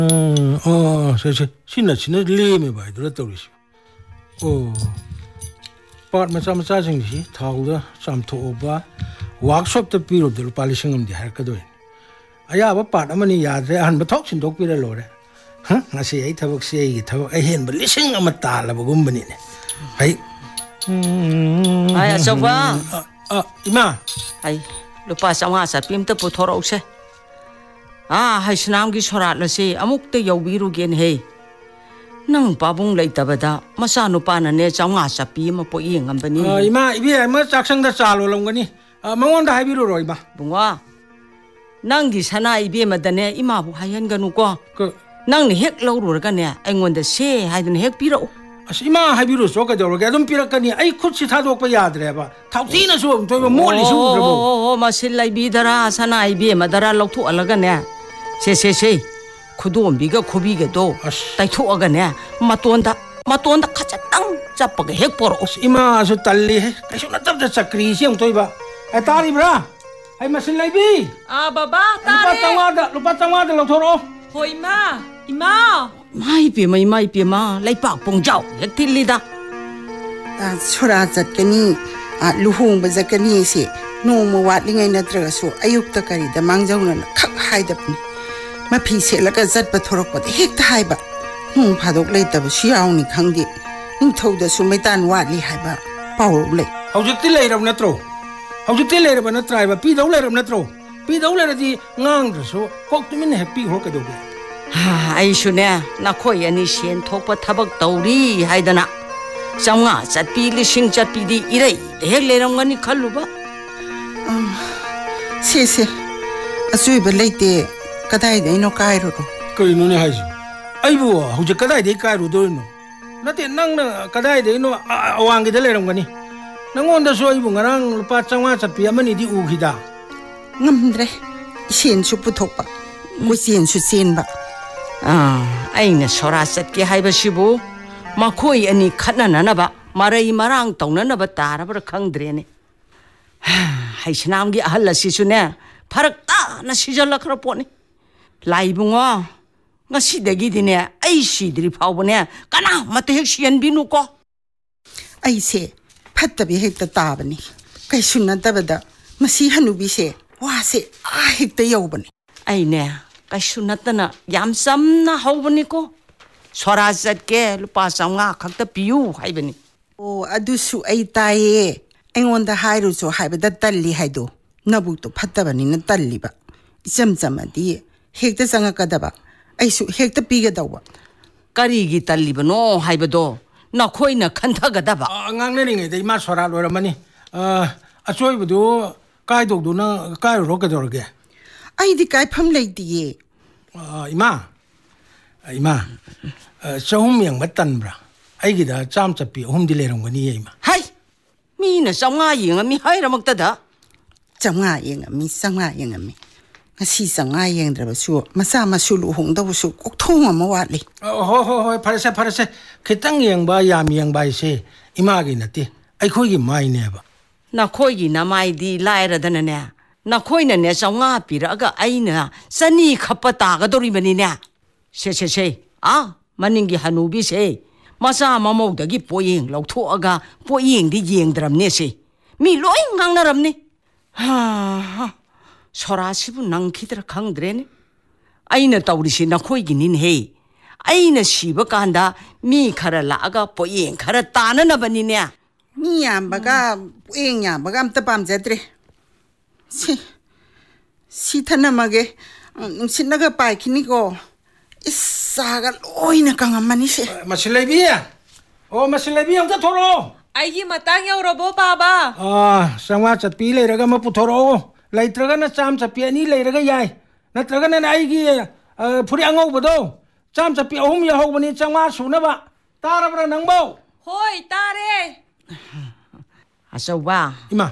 Sina leme by the rhetoric. Oh, part Masam Sasing, Tauda, some to Oba, workshop the period the polishing of the Harkadoin. I have a part of many yards and but talks in dog with a lord. Huh? I say 8 of say it, I hate but listening a matal of a woman. Hey, I so well. Ima, I look past some hours at Pim to put her. Ah, hay snam gi sorat la si amuk te yobiru gen he. Nang babung lay tabada, masano pa na ne nga sa pi mo po iyang ang bani. Ima, ibi ay masaksang da salo lang gani. Mangon da habiru roy ba? Bunga. Nang gi sana ibi madane ima bu hayan ganu ko. Nang ni hek law ro ka ne ay ngon da se hay den hek piro. As ima habiru so ka doro ga dum pira ka ni ay khut si thadok pa yad re ba. Thauti na so toy mo li su rebo. Masil lay bi dara sana ibi madara law thu alaga ne. Se Kudum biga kubiga do. Tai thu aga ne matonda kachatang chapaga hek poro. Ima so talli he. Kaso na tab da sakri siyang toy ba. Ay tari bra. Ay masin lay bi. Baba, tari. Lupa tangwada law thoro. Hoy ima. Mai pi ma lay pak pong jaw hek tilida. Sura zat kani luhung ba zakani si no mo wat lingay na traso ayuk ta kari da mangjaw na khak haidap ni. Mapisi laga zat bathorok pat hek ta haiba nung phadok lei tab siaw ni khangdi ning thoda sumaitan watli haiba paw lei hojikti leiram natro hojikti leiram na traiba pi dau leiram natro pi dau leradi ngang so kok tumin happy ho ka doge ai shune na khoi ani shen thokpa thabak tauri haidana samnga chatpi lising chatpi di irai hek leiram ngani khalluba se asui ba leite kadai dei no kairo ro koi no ne haji ai bu hojik kadai dei kairo do no nate nang na kadai dei no awang gi de leiram gani nangon da so ai bu ngarang lupa changwa chatpi amani di ugida ngamdre sen su puthokpa ko sen su sen ba aina sora satki haiba sibu makhoi ani khatna na ba marai marang tongna na ba tara ba khangdre ne hai snam gi ahal la si su ne pharak ta na sijala khra poni laibunga ngasi dagi dine ai sidri phawbane kana mate hek sian binu ko ai se phattabi hekta tabani kai sunna tabada masi hanubi se wa se hekta yobani ai ne kai sunna tana yam samna hawbani ko sorajat ke lupa sanga khakta piu haibani o adusu ai taye engonda hairu so haibada talli haido nabu to phattabani na talli ba jamjamadi hekta sanga kadaba aisu hekta piga dawa karigi talibano haibado na khoina khantha gadaba ngangne ringe dei ma sora loramani achoi budu kai dog du na kai ro ka dorge ai di kai pham leitiye ima chahum yang matan bra ai gi da cham chapi hum di leram gani ima hai mi na sanga yinga mi hai ramakta da changa yinga mi sanga yinga mi ngasi sanga yengdra ba su masa masulu hong da su kok thong ma watli ho parase khitang yeng ba yam yeng ba se ima gi nati ai khoi gi mai ne ba na khoi gi na mai di lai ra dana ne na khoi na ne sanga pi ra ga ai na sani khapata ga dori bani ne se maning gi hanubi se masa mamau da gi poyeng lau tho aga poyeng di yeng dram ne se mi loi ngang na ram ne ha sorasibu nangkhidra khangdrene aina tawrisi nakhoi ginin he aina siba kanda mi khara laaga poyeng khara tana na bani ne mi yambaga poyeng yambaga amta pamjadre si thana mage sinaga pai khini ko isaga loina kangamani se masilaibi amta thoro aigi matang yaurabo baba sangwa chatpi leiraga ma puthoro laitraga na cham chapi ani leiraga yai natraga na aigi phuri angau bodo cham chapi ahum ya hobani changwa sunaba tarabra nangbo hoi tare asawa ima